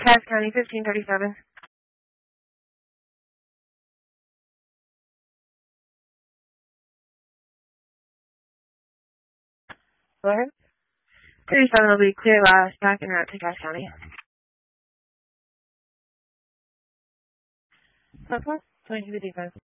Cass County, 1537. Go ahead. 37 will be clear last, back en route to Cass County. Southwest, 2255.